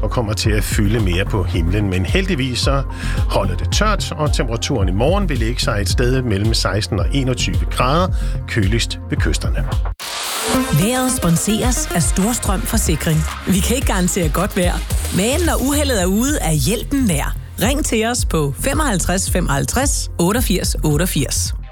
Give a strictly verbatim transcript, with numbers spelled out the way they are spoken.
og kommer til at fylde mere på himlen. Men heldigvis så holder det tørt, og temperaturen i morgen vil ligge sig et sted mellem seksten og enogtyve grader, køligst ved kysterne. Vejret sponseres af Storstrøm Forsikring. Vi kan ikke garantere godt vejr, men når uheldet er ude, er hjælpen nær. Ring til os på femoghalvtreds femoghalvtreds otteogfirs otteogfirs.